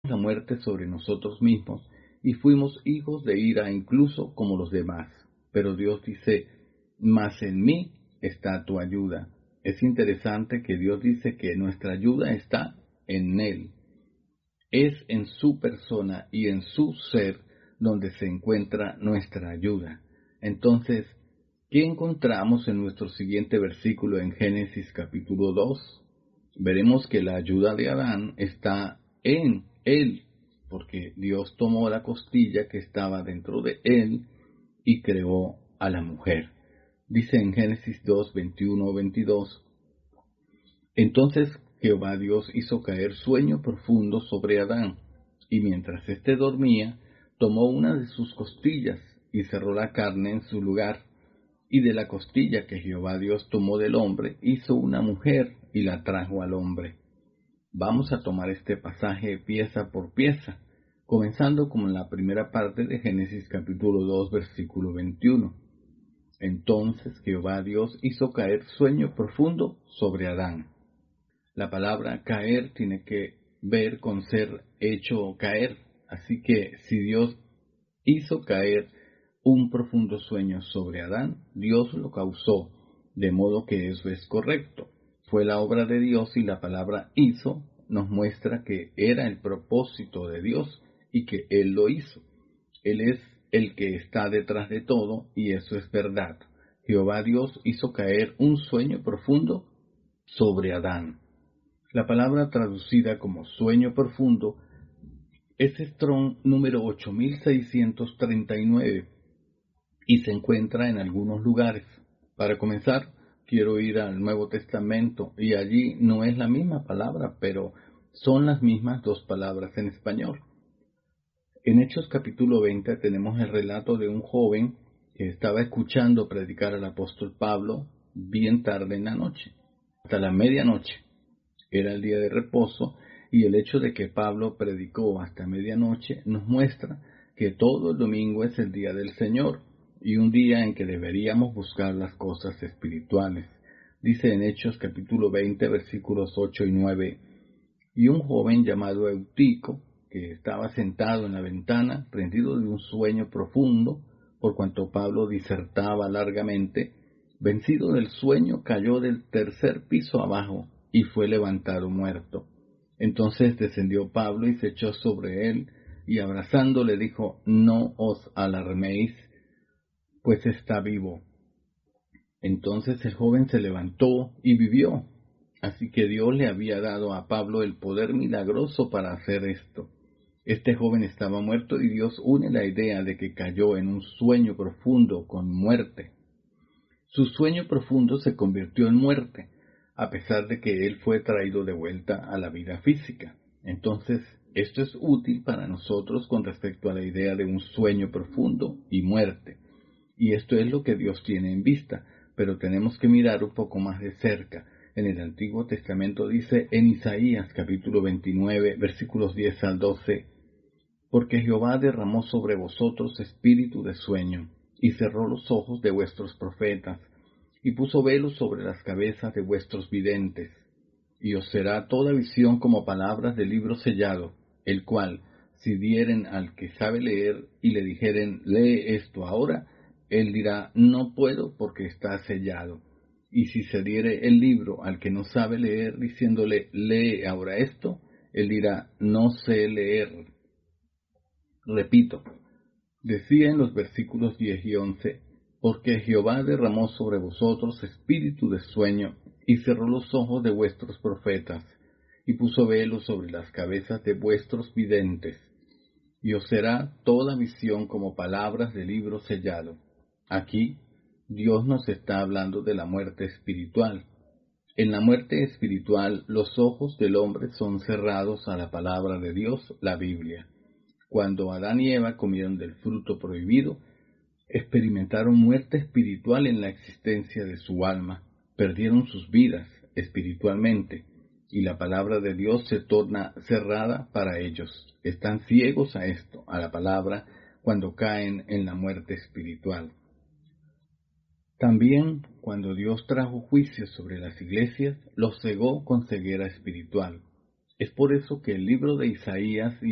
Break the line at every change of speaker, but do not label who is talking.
la muerte sobre nosotros mismos y fuimos hijos de ira incluso como los demás. Pero Dios dice, mas en mí está tu ayuda. Es interesante que Dios dice que nuestra ayuda está en Él. Es en su persona y en su ser donde se encuentra nuestra ayuda. Entonces, ¿qué encontramos en nuestro siguiente versículo en Génesis capítulo 2? Veremos que la ayuda de Adán está en él, porque Dios tomó la costilla que estaba dentro de él y creó a la mujer. Dice en Génesis 2, 21-22, entonces Jehová Dios hizo caer sueño profundo sobre Adán, y mientras éste dormía, tomó una de sus costillas y cerró la carne en su lugar. Y de la costilla que Jehová Dios tomó del hombre, hizo una mujer y la trajo al hombre. Vamos a tomar este pasaje pieza por pieza, comenzando con la primera parte de Génesis capítulo 2, versículo 21. Entonces Jehová Dios hizo caer sueño profundo sobre Adán. La palabra caer tiene que ver con ser hecho caer, así que si Dios hizo caer un profundo sueño sobre Adán, Dios lo causó, de modo que eso es correcto. Fue la obra de Dios y la palabra hizo nos muestra que era el propósito de Dios y que Él lo hizo. Él es el que está detrás de todo y eso es verdad. Jehová Dios hizo caer un sueño profundo sobre Adán. La palabra traducida como sueño profundo es Strong número 8639 y se encuentra en algunos lugares. Para comenzar, quiero ir al Nuevo Testamento y allí no es la misma palabra, pero son las mismas dos palabras en español. En Hechos capítulo 20 tenemos el relato de un joven que estaba escuchando predicar al apóstol Pablo bien tarde en la noche, hasta la medianoche. Era el día de reposo y el hecho de que Pablo predicó hasta medianoche nos muestra que todo el domingo es el día del Señor y un día en que deberíamos buscar las cosas espirituales. Dice en Hechos capítulo 20 versículos 8 y 9, y un joven llamado Eutico, que estaba sentado en la ventana, prendido de un sueño profundo, por cuanto Pablo disertaba largamente, vencido del sueño, cayó del tercer piso abajo y fue levantado muerto. Entonces descendió Pablo y se echó sobre él, y abrazándole dijo, no os alarméis, pues está vivo. Entonces el joven se levantó y vivió. Así que Dios le había dado a Pablo el poder milagroso para hacer esto. Este joven estaba muerto y Dios une la idea de que cayó en un sueño profundo con muerte. Su sueño profundo se convirtió en muerte, a pesar de que él fue traído de vuelta a la vida física. Entonces, esto es útil para nosotros con respecto a la idea de un sueño profundo y muerte. Y esto es lo que Dios tiene en vista, pero tenemos que mirar un poco más de cerca. En el Antiguo Testamento dice en Isaías capítulo 29, versículos 10 al 12, porque Jehová derramó sobre vosotros espíritu de sueño, y cerró los ojos de vuestros profetas, y puso velos sobre las cabezas de vuestros videntes. Y os será toda visión como palabras de libro sellado, el cual, si dieren al que sabe leer, y le dijeren, lee esto ahora, él dirá, no puedo porque está sellado. Y si se diere el libro al que no sabe leer, diciéndole, lee ahora esto, él dirá, no sé leer. Repito, decía en los versículos 10 y 11, porque Jehová derramó sobre vosotros espíritu de sueño, y cerró los ojos de vuestros profetas, y puso velo sobre las cabezas de vuestros videntes, y os será toda visión como palabras de libro sellado. Aquí, Dios nos está hablando de la muerte espiritual. En la muerte espiritual, los ojos del hombre son cerrados a la palabra de Dios, la Biblia. Cuando Adán y Eva comieron del fruto prohibido, experimentaron muerte espiritual en la existencia de su alma, perdieron sus vidas espiritualmente, y la palabra de Dios se torna cerrada para ellos. Están ciegos a esto, a la palabra, cuando caen en la muerte espiritual. También, cuando Dios trajo juicio sobre las iglesias, los cegó con ceguera espiritual. Es por eso que el libro de Isaías